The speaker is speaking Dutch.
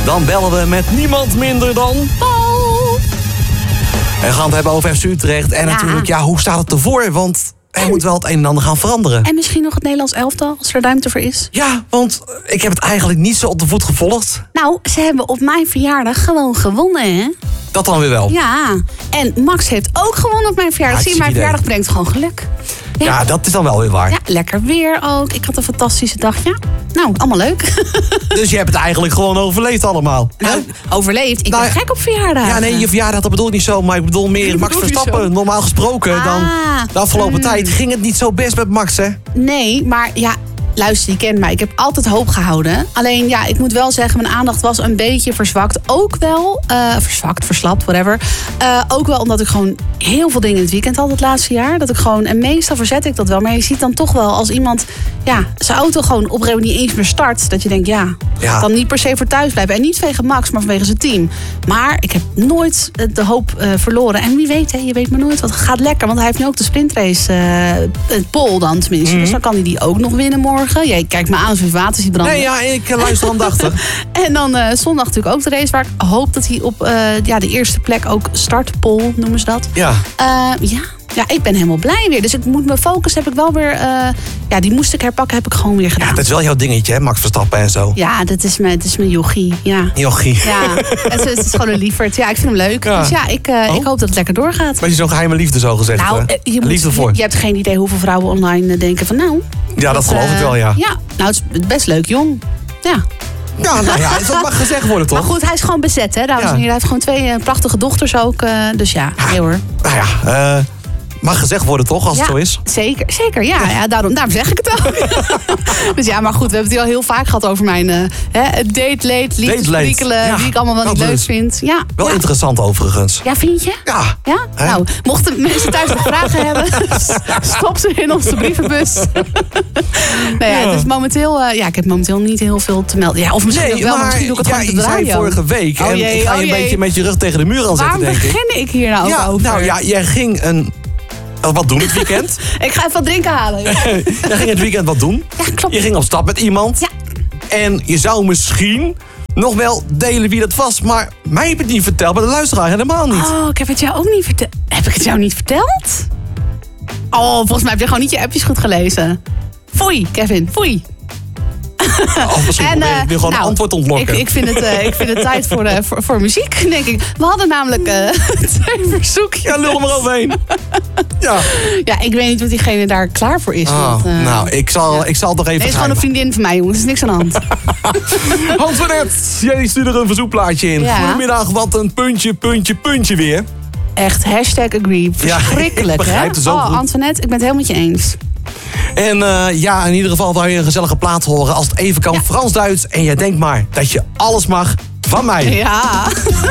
Dan bellen we met niemand minder dan Paul. En we gaan het hebben over FC Utrecht. En natuurlijk, hoe staat het ervoor? Want er moet wel het een en ander gaan veranderen. En misschien nog het Nederlands elftal, als er ruimte voor is. Ja, want ik heb het eigenlijk niet zo op de voet gevolgd. Nou, ze hebben op mijn verjaardag gewoon gewonnen, hè? Dat dan weer wel. Ja, en Max heeft ook gewonnen op mijn verjaardag. Zie je, mijn verjaardag brengt gewoon geluk. Ja, dat is dan wel weer waar. Ja, lekker weer ook. Ik had een fantastische dag, ja. Nou, allemaal leuk. Dus je hebt het eigenlijk gewoon overleefd allemaal. Nou, overleefd. Ik ben gek op verjaardag. Ja, nee, je verjaardag, dat bedoel ik niet zo. Maar ik bedoel meer Max Verstappen. Normaal gesproken, dan de afgelopen tijd ging het niet zo best met Max, hè? Nee, maar ja, luister, je kent mij. Ik heb altijd hoop gehouden. Alleen, ja, ik moet wel zeggen, mijn aandacht was een beetje verzwakt. Ook wel, verslapt, whatever. Ook wel omdat ik gewoon heel veel dingen in het weekend had het laatste jaar. Dat ik gewoon, en meestal verzet ik dat wel. Maar je ziet dan toch wel als iemand, zijn auto gewoon op een gegeven moment niet eens meer start. Dat je denkt, dan niet per se voor thuis blijven. En niet vanwege Max, maar vanwege zijn team. Maar ik heb nooit de hoop verloren. En wie weet, je weet maar nooit wat gaat lekker. Want hij heeft nu ook de sprintrace, het pole dan tenminste. Mm-hmm. Dus dan kan hij die ook nog winnen morgen. Jij kijkt me aan als je water ziet branden. Nee, ja, ik luister aandachtig. En dan zondag natuurlijk ook de race waar ik hoop dat hij op de eerste plek ook start. Pole noemen ze dat. Ja. Ja, ik ben helemaal blij weer. Dus ik moet mijn focus heb ik wel weer... die moest ik herpakken, heb ik gewoon weer gedaan. Ja, dat is wel jouw dingetje, hè? Max Verstappen en zo. Ja, het is mijn jochie. Ja. Jochie. Ja, het is gewoon een lieverd. Ja, ik vind hem leuk. Ja. Dus ja, ik hoop dat het lekker doorgaat. Maar je zo'n geheime liefde, zo gezegd. Nou, je hebt geen idee hoeveel vrouwen online denken van nou... Ja, dat geloof ik wel, ja. Ja, nou, het is best leuk, jong. Ja. Ja, nou ja, dat mag gezegd worden, toch? Maar goed, hij is gewoon bezet, hè, dames en heren. Hij heeft gewoon 2 prachtige dochters ook. Dus ja, nee hoor. Nou ja, mag gezegd worden, toch, als het zo is? Zeker. Ja, daarom zeg ik het ook. Dus ja, maar goed, we hebben het hier al heel vaak gehad over mijn date-late, liefdesperikelen, die ik allemaal wel niet leuk vind. Ja, wel interessant overigens. Ja, vind je? Ja. Nou, mochten mensen thuis nog vragen hebben, stop ze in onze brievenbus. Het is momenteel, ik heb momenteel niet heel veel te melden. Ja, of misschien ook wel, maar misschien doe ik het gewoon op de radio. Je zei vorige week, en ik ga je een beetje met je rug tegen de muur aan zetten, denk ik. Waarom begin ik hier nou ook over? Nou ja, jij ging wat doen het weekend? Ik ga even wat drinken halen. Jij ging het weekend wat doen? Ja, klopt. Je ging op stap met iemand. Ja. En je zou misschien nog wel delen wie dat was. Maar mij heb je het niet verteld, maar de luisteraar helemaal niet. Oh, ik heb het jou ook niet verteld. Heb ik het jou niet verteld? Oh, volgens mij heb je gewoon niet je appjes goed gelezen. Foei, Kevin, foei. Of misschien wil je gewoon een antwoord ontlokken. Ik vind het tijd voor muziek, denk ik. We hadden namelijk 2 verzoekjes. Ja, lul er maar overheen. Ja, ik weet niet of diegene daar klaar voor is. Want, nou, ik zal toch even... Nee, is gewoon een vriendin van mij, jongens. Er is niks aan de hand. Hans van Het, jij stuurde er een verzoekplaatje in. Ja. Goedemiddag, wat een puntje weer. Echt, #agree. Verschrikkelijk, ik begrijp het zo goed. Antoinette, ik ben het helemaal met je eens. En in ieder geval wil je een gezellige plaat horen als het even kan. Frans-Duits. En jij denkt maar dat je alles mag van mij. Ja.